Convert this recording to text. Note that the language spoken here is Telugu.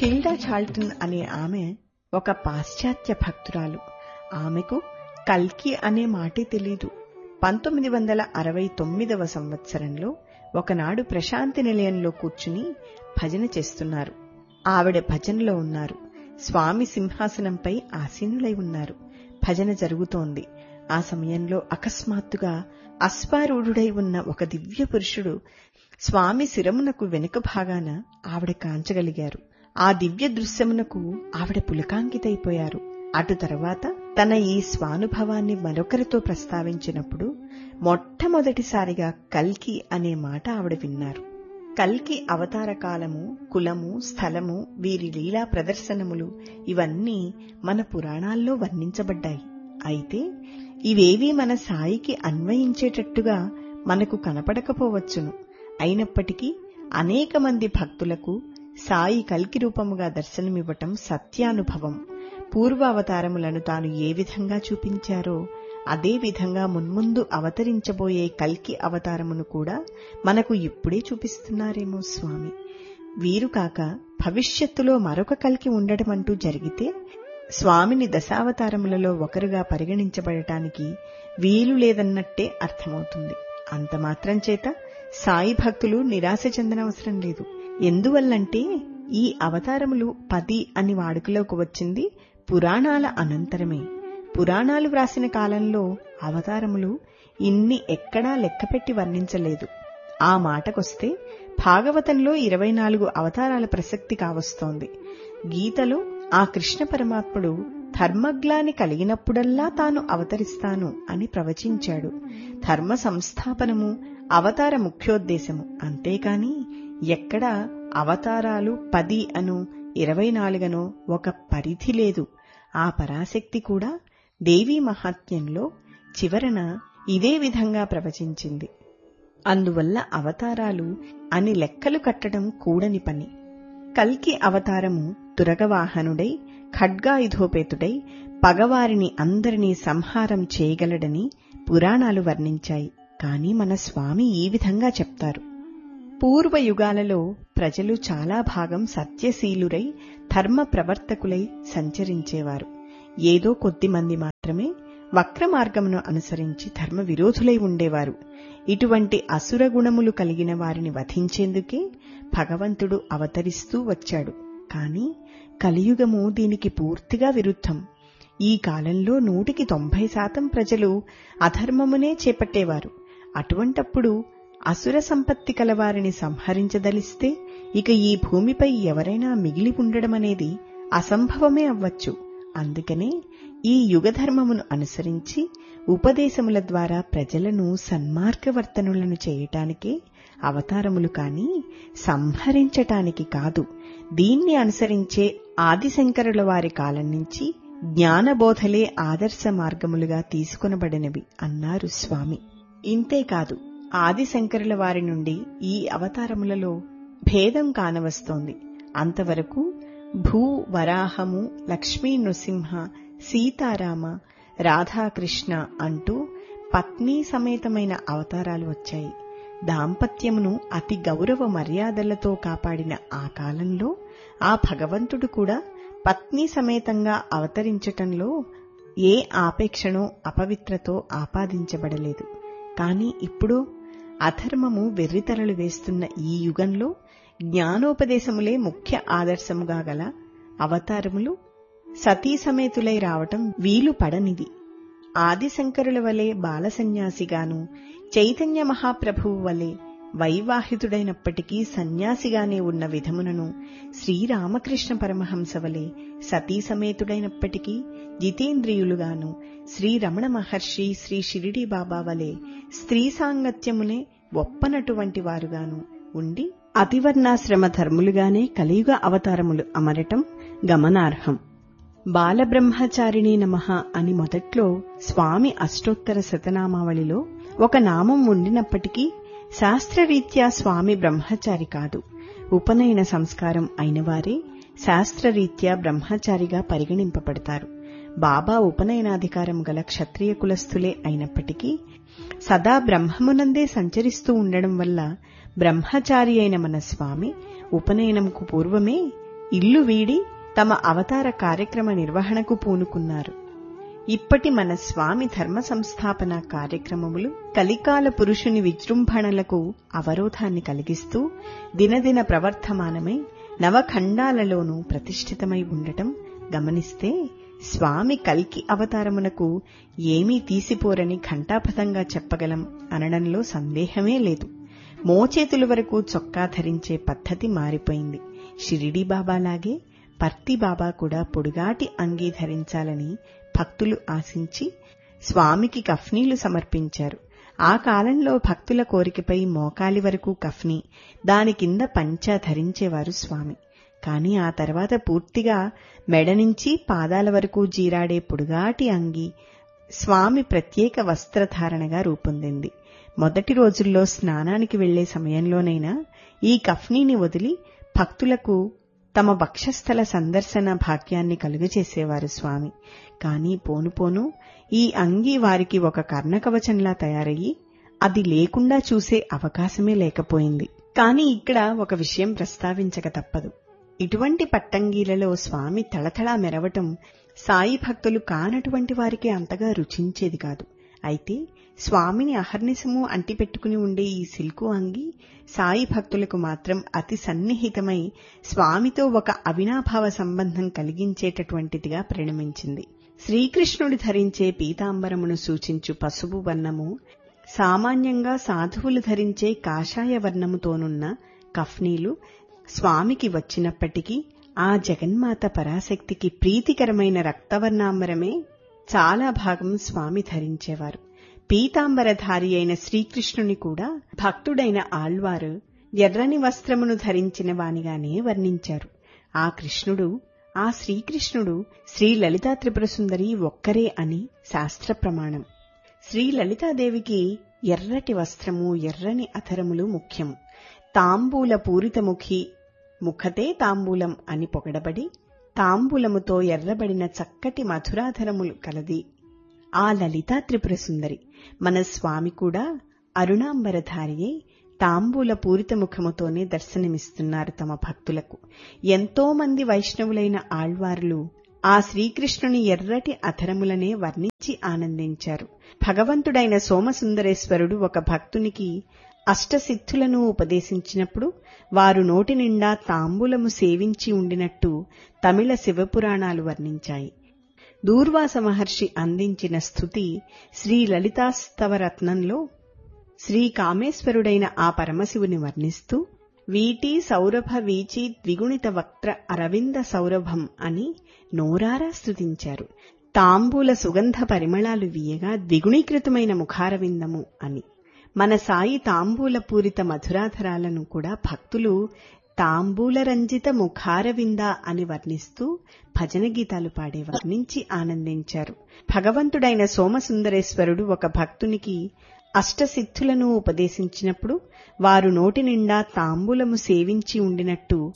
హిల్డా చాల్టన్ అనే ఆమె ఒక పాశ్చాత్య భక్తురాలు. ఆమెకు కల్కి అనే మాటే తెలీదు. 1969వ సంవత్సరంలో ఒకనాడు ప్రశాంతి నిలయంలో కూర్చుని భజన చేస్తున్నారు. ఆవిడ భజనలో ఉన్నారు. స్వామి సింహాసనంపై ఆసీనులై ఉన్నారు. భజన జరుగుతోంది. ఆ సమయంలో అకస్మాత్తుగా అశ్వారూఢుడై ఉన్న ఒక దివ్య పురుషుడు స్వామి శిరమునకు వెనుక భాగాన ఆవిడ కాంచగలిగారు. ఆ దివ్య దృశ్యమునకు ఆవిడ పులకాంకితైపోయారు. అటు తర్వాత తన ఈ స్వానుభవాన్ని మరొకరితో ప్రస్తావించినప్పుడు మొట్టమొదటిసారిగా కల్కి అనే మాట ఆవిడ విన్నారు. కల్కి అవతార కాలము, కులము, స్థలము, వీరి లీలా ప్రదర్శనములు ఇవన్నీ మన పురాణాల్లో వర్ణించబడ్డాయి. అయితే ఇవేవీ మన సాయికి అన్వయించేటట్టుగా మనకు కనపడకపోవచ్చును. అయినప్పటికీ అనేక మంది భక్తులకు సాయి కల్కి రూపముగా దర్శనమివ్వటం సత్యానుభవం. పూర్వ అవతారములను తాను ఏ విధంగా చూపించారో అదే విధంగా మున్ముందు అవతరించబోయే కల్కి అవతారమును కూడా మనకు ఇప్పుడే చూపిస్తున్నారేమో స్వామి. వీరు కాక భవిష్యత్తులో మరొక కల్కి ఉండటమంటూ జరిగితే స్వామిని దశావతారములలో ఒకరుగా పరిగణించబడటానికి వీలు లేదన్నట్టే అర్థమవుతుంది. అంత మాత్రం చేత సాయి భక్తులు నిరాశ చెందనవసరం లేదు. ఎందువల్లంటే ఈ అవతారములు 10 అని వాడుకలోకి వచ్చింది పురాణాల అనంతరమే. పురాణాలు వ్రాసిన కాలంలో అవతారములు ఇన్ని ఎక్కడా లెక్కపెట్టి వర్ణించలేదు. ఆ మాటకొస్తే భాగవతంలో 24 అవతారాల ప్రసక్తి కావస్తోంది. గీతలో ఆ కృష్ణ పరమాత్ముడు ధర్మగ్లాని కలిగినప్పుడల్లా తాను అవతరిస్తాను అని ప్రవచించాడు. ధర్మ సంస్థాపనము అవతార ముఖ్యోద్దేశము. అంతేకాని ఎక్కడా అవతారాలు 10 అను 24 ఒక పరిధి లేదు. ఆ పరాశక్తి కూడా దేవీ మహాత్మ్యంలో చివరన ఇదే విధంగా ప్రవచించింది. అందువల్ల అవతారాలు అని లెక్కలు కట్టడం కూడని పని. కల్కి అవతారము తురగవాహనుడై ఖడ్గాయుధోపేతుడై పగవారిని అందరినీ సంహారం చేయగలడని పురాణాలు వర్ణించాయి. కాని మన స్వామి ఈ విధంగా చెప్తారు. పూర్వయుగాలలో ప్రజలు చాలా భాగం సత్యశీలురై ధర్మ ప్రవర్తకులై సంచరించేవారు. ఏదో కొద్దిమంది మాత్రమే వక్ర మార్గమును అనుసరించి ధర్మ విరోధులై ఉండేవారు. ఇటువంటి అసుర గుణములు కలిగిన వారిని వధించేందుకే భగవంతుడు అవతరిస్తూ వచ్చాడు. కాని కలియుగము దీనికి పూర్తిగా విరుద్ధం. ఈ కాలంలో 190% ప్రజలు అధర్మమునే చేపట్టేవారు. అటువంటప్పుడు అసుర సంపత్తి కలవారిని సంహరించదలిస్తే ఇక ఈ భూమిపై ఎవరైనా మిగిలి ఉండడమనేది అసంభవమే అవ్వచ్చు. అందుకనే ఈ యుగధర్మమును అనుసరించి ఉపదేశముల ద్వారా ప్రజలను సన్మార్గవర్తనులను చేయటానికే అవతారములు కాని సంహరించటానికి కాదు. దీన్ని అనుసరించే ఆదిశంకరుల వారి కాలం నుంచి జ్ఞానబోధలే ఆదర్శ మార్గములుగా తీసుకొనబడినవి అన్నారు స్వామి. ఇంతేకాదు, ఆదిశంకరుల వారి నుండి ఈ అవతారములలో భేదం కానవస్తోంది. అంతవరకు భూ వరాహము, లక్ష్మీ నృసింహ, సీతారామ, రాధాకృష్ణ అంటూ పత్నీ సమేతమైన అవతారాలు వచ్చాయి. దాంపత్యమును అతి గౌరవ మర్యాదలతో కాపాడిన ఆ కాలంలో ఆ భగవంతుడు కూడా పత్నీ సమేతంగా అవతరించటంలో ఏ ఆపేక్షనో అపవిత్రతో ఆపాదించబడలేదు. కాని ఇప్పుడు అధర్మము వెర్రితలలు వేస్తున్న ఈ యుగంలో జ్ఞానోపదేశములే ముఖ్య ఆదర్శముగా గల అవతారములు సతీ సమేతులై రావటం వీలు పడనిది. ఆదిశంకరుల వలె బాల సన్యాసిగాను, చైతన్య మహాప్రభువు వలె వైవాహితుడైనప్పటికీ సన్యాసిగానే ఉన్న విధమునను, శ్రీరామకృష్ణ పరమహంస వలె సతీ సమేతుడైనప్పటికీ జితేంద్రియులుగాను, శ్రీరమణ మహర్షి, శ్రీ షిరిడీ బాబా వలె స్త్రీ సాంగత్యమునే ఒప్పనటువంటి వారుగాను ఉండి అతివర్ణాశ్రమ ధర్ములుగానే కలియుగ అవతారములు అమరటం గమనార్హం. బాలబ్రహ్మచారిణీ నమః అని మొదట్లో స్వామి అష్టోత్తర శతనామావళిలో ఒక నామం ఉండినప్పటికీ శాస్త్రరీత్యా స్వామి బ్రహ్మచారి కాదు. ఉపనయన సంస్కారం అయినవారే శాస్త్రరీత్యా బ్రహ్మచారిగా పరిగణింపబడతారు. బాబా ఉపనయనాధికారం గల క్షత్రియ కులస్థులే అయినప్పటికీ సదా బ్రహ్మమునందే సంచరిస్తూ ఉండడం వల్ల బ్రహ్మచారి అయిన మన స్వామి ఉపనయనంకు పూర్వమే ఇల్లు వీడి తమ అవతార కార్యక్రమ నిర్వహణకు పూనుకున్నారు. ఇప్పటి మన స్వామి ధర్మ సంస్థాపన కార్యక్రమములు కలికాల పురుషుని విజృంభణలకు అవరోధాన్ని కలిగిస్తూ దినదిన ప్రవర్ధమానమై నవఖండాలలోనూ ప్రతిష్ఠితమై ఉండటం గమనిస్తే స్వామి కల్కి అవతారమునకు ఏమీ తీసిపోరని ఘంటాపథంగా చెప్పగలం అనడంలో సందేహమే లేదు. మోచేతుల వరకు చొక్కా ధరించే పద్ధతి మారిపోయింది. షిరిడీ బాబాలాగే పర్తి బాబా కూడా పొడుగాటి అంగీ ధరించాలని భక్తులు ఆశించి స్వామికి కఫ్నీలు సమర్పించారు. ఆ కాలంలో భక్తుల కోరికపై మోకాలి వరకు కఫ్నీ, దాని కింద పంచా ధరించేవారు స్వామి. కాని ఆ తర్వాత పూర్తిగా మెడ నుంచి పాదాల వరకు జీరాడే పొడుగాటి అంగీ స్వామి ప్రత్యేక వస్త్రధారణగా రూపొందింది. మొదటి రోజుల్లో స్నానానికి వెళ్లే సమయంలోనైనా ఈ కఫ్నీని వదిలి భక్తులకు తమ వక్షస్థల సందర్శన భాగ్యాన్ని కలుగచేసేవారు స్వామి. కాని పోను ఈ అంగీ వారికి ఒక కర్ణకవచంలా తయారయ్యి అది లేకుండా చూసే అవకాశమే లేకపోయింది. కాని ఇక్కడ ఒక విషయం ప్రస్తావించక తప్పదు. ఇటువంటి పట్టంగీలలో స్వామి తళతళా మెరవటం సాయి భక్తులు కానటువంటి వారికి అంతగా రుచించేది కాదు. అయితే స్వామిని అహర్నిశము అంటిపెట్టుకుని ఉండే ఈ సిల్కు అంగి సాయి భక్తులకు మాత్రం అతి సన్నిహితమై స్వామితో ఒక అవినాభావ సంబంధం కలిగించేటటువంటిదిగా పరిణమించింది. శ్రీకృష్ణుడు ధరించే పీతాంబరమును సూచించు పసుపు వర్ణము, సామాన్యంగా సాధువులు ధరించే కాషాయ వర్ణముతోనున్న కఫ్నీలు స్వామికి వచ్చినప్పటికీ ఆ జగన్మాత పరాశక్తికి ప్రీతికరమైన రక్తవర్ణాంబరమే చాలా భాగం స్వామి ధరించేవారు. పీతాంబరధారి అయిన శ్రీకృష్ణుని కూడా భక్తుడైన ఆళ్వారు ఎర్రని వస్త్రమును ధరించిన వానిగానే వర్ణించారు. ఆ శ్రీకృష్ణుడు శ్రీ లలితా త్రిపుర సుందరి ఒక్కరే అని శాస్త్ర ప్రమాణం. శ్రీ లలితాదేవికి ఎర్రటి వస్త్రము, ఎర్రని అధరములు ముఖ్యము. తాంబూల పూరితముఖి, ముఖతే తాంబూలం అని పొగడబడి తాంబూలముతో ఎర్రబడిన చక్కటి మధురాధరములు కలది ఆ లలితా త్రిపుర సుందరి. మన స్వామి కూడా అరుణాంబరధారియై తాంబూల పూరిత ముఖముతోనే దర్శనమిస్తున్నారు తమ భక్తులకు. ఎంతో మంది వైష్ణవులైన ఆళ్వార్లు ఆ శ్రీకృష్ణుని ఎర్రటి అధరములనే వర్ణించి ఆనందించారు. భగవంతుడైన సోమసుందరేశ్వరుడు ఒక భక్తునికి అష్టసిద్ధులను ఉపదేశించినప్పుడు వారు నోటి నిండా తాంబూలము సేవించి ఉండినట్టు తమిళ శివపురాణాలు వర్ణించాయి. దూర్వాస మహర్షి అందించిన స్తుతి శ్రీ లలితాస్తవరత్నంలో శ్రీ కామేశ్వరుడైన ఆ పరమశివుని వర్ణిస్తూ వీటి సౌరభ వీచి ద్విగుణిత వక్త్ర అరవింద సౌరభం అని నోరారా స్తుతించారు. తాంబూల సుగంధ పరిమళాలు వీయగా ద్విగుణీకృతమైన ముఖారవిందము అని. మన సాయి తాంబూల పూరిత మధురాధరాలను కూడా భక్తులు తాంబూల రంజిత ముఖారవింద అని వర్ణిస్తూ భజన గీతాలు పాడే వర్ణించి ఆనందించారు. భగవంతుడైన సోమసుందరేశ్వరుడు ఒక భక్తునికి అష్టసిద్ధులను ఉపదేశించినప్పుడు వారు నోటి నిండా తాంబూలము సేవించి ఉండినట్టు